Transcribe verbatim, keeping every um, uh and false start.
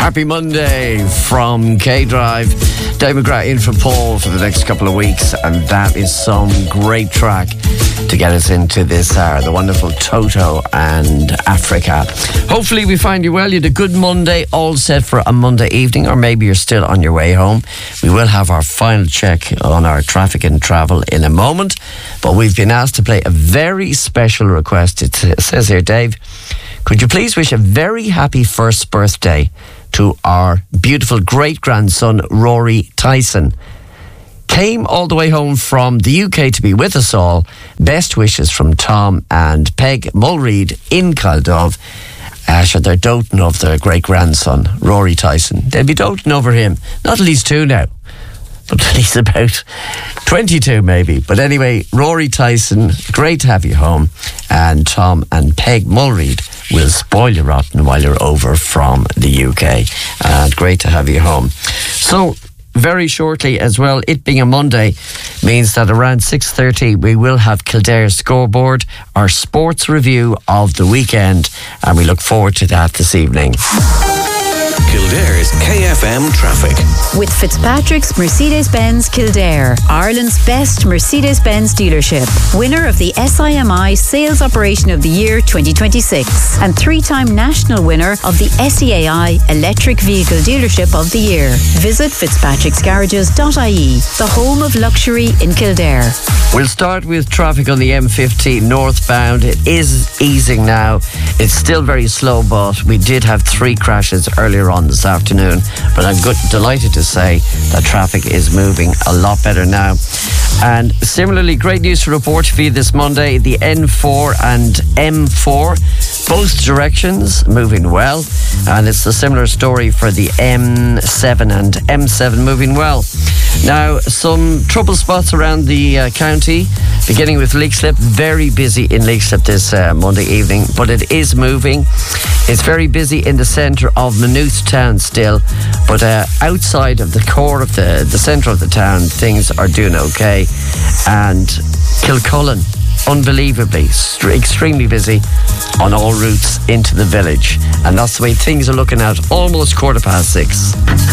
Happy Monday from K-Drive. Dave McGrath in for Paul for the next couple of weeks, and that is some great track to get us into this hour. The wonderful Toto and Africa. Hopefully we find you well. You had a good Monday, all set for a Monday evening, or maybe you're still on your way home. We will have our final check on our traffic and travel in a moment, but we've been asked to play a very special request. It says here, Dave, could you please wish a very happy first birthday to our beautiful great-grandson, Rory Tyson. Came all the way home from the U K to be with us all. Best wishes from Tom and Peg Mulreed in Caldove. Uh, sure, they're doting of their great-grandson, Rory Tyson. They'll be doting over him. Not at least two now, but he's about twenty-two maybe. But anyway, Rory Tyson, great to have you home. And Tom and Peg Mulreed will spoil you rotten while you're over from the U K. And great to have you home. So, very shortly as well, it being a Monday means that around six thirty we will have Kildare's Scoreboard, our sports review of the weekend, and we look forward to that this evening. Kildare's K F M traffic. With Fitzpatrick's Mercedes-Benz Kildare, Ireland's best Mercedes-Benz dealership, winner of the S I M I Sales Operation of the Year twenty twenty-six, and three-time national winner of the S E A I Electric Vehicle Dealership of the Year. Visit fitzpatricks garages dot I E, the home of luxury in Kildare. We'll start with traffic on the M fifty northbound. It is easing now. It's still very slow, but we did have three crashes earlier on this afternoon, but I'm good, delighted to say that traffic is moving a lot better now. And similarly, great news to report for you this Monday. The N four and M four, both directions moving well, and it's a similar story for the M seven and M seven moving well. Now, some trouble spots around the uh, county, beginning with Leixlip. Very busy in Leixlip this uh, Monday evening, but it is moving. It's very busy in the centre of Maynooth town still, but uh, outside of the core of the, the centre of the town, things are doing okay. And Kilcullen, unbelievably, st- extremely busy on all routes into the village. And that's the way things are looking at almost quarter past six.